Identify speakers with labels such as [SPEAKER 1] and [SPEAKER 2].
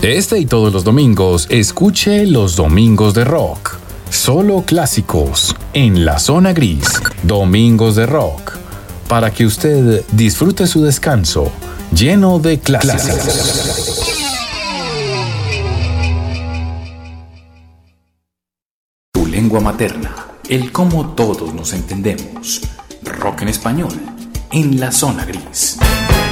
[SPEAKER 1] Este y todos los domingos, escuche Los Domingos de Rock. Solo clásicos en la zona gris. Domingos de Rock. Para que usted disfrute su descanso lleno de clásicos. Tu lengua materna. El cómo todos nos entendemos. Rock en español en la zona gris.